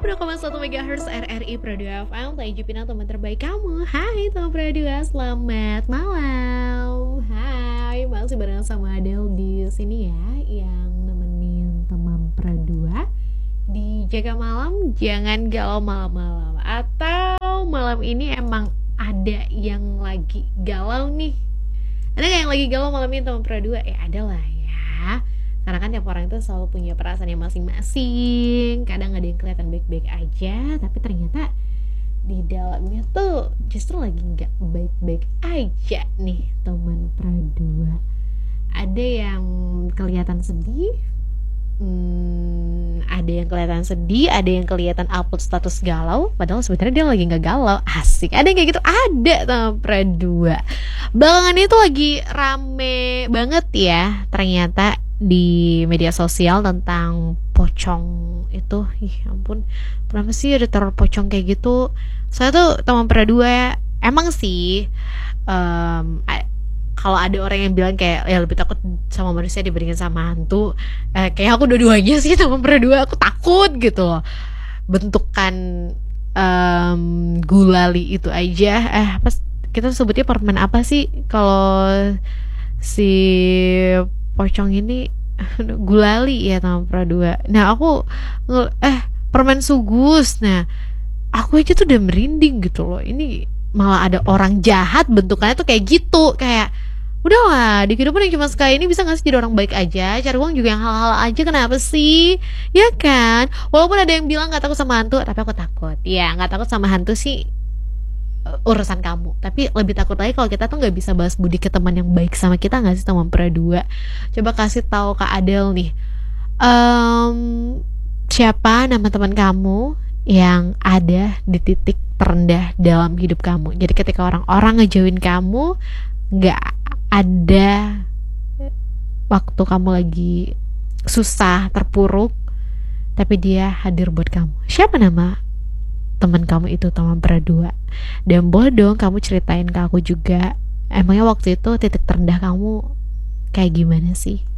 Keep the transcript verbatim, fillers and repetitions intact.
puluh koma satu megahertz R R I Pro dua F M, T J Pina, teman terbaik kamu. Hai teman Pro dua, selamat malam. Hai, masih bareng sama Adele di sini ya, yang nemenin teman Pro dua di Jaga Malam. Jangan galau malam-malam. Atau malam ini emang ada yang lagi galau nih? Ada gak yang lagi galau malam ini teman Pro dua? Ya ada lah ya. Karena kan tiap orang itu selalu punya perasaannya masing-masing. Kadang ada yang kelihatan baik-baik aja, tapi ternyata di dalamnya tuh justru lagi nggak baik-baik aja nih teman Pradua. Ada yang kelihatan sedih, hmm, ada yang kelihatan sedih, ada yang kelihatan upload status galau, padahal sebenarnya dia lagi nggak galau. Asik, ada yang kayak gitu, ada teman Pradua. Belakangan itu lagi rame banget ya ternyata di media sosial tentang pocong itu. Ih ampun, kenapa sih ada teror pocong kayak gitu? Saya tuh teman Pradua ya, emang sih um, a- kalau ada orang yang bilang kayak ya lebih takut sama manusia dibandingkan sama hantu, eh, kayak aku dua-duanya sih teman Pradua. Aku takut gitu loh, bentukan um, gulali itu aja. Eh pas kita sebutnya permen apa sih kalau si pocong ini? Gulali ya teman Pradua. Nah aku eh permen sugus. Nah aku aja tuh udah merinding gitu loh. Ini malah ada orang jahat bentukannya tuh kayak gitu. Kayak udahlah, di kehidupan yang cuma sekali ini bisa gak sih jadi orang baik aja? Cari uang juga yang hal-hal aja, kenapa sih? Ya kan? Walaupun ada yang bilang gak takut sama hantu, tapi aku takut. Ya gak takut sama hantu sih urusan kamu, tapi lebih takut lagi kalau kita tuh nggak bisa balas budi ke teman yang baik sama kita, nggak sih teman Pradua? Coba kasih tahu Kak Adele nih, um, siapa nama teman kamu yang ada di titik terendah dalam hidup kamu? Jadi ketika orang-orang ngejauhin kamu, nggak ada waktu kamu lagi susah terpuruk, tapi dia hadir buat kamu. Siapa nama teman kamu itu teman Pradua? Dan boleh dong kamu ceritain ke aku juga, emangnya waktu itu titik terendah kamu kayak gimana sih?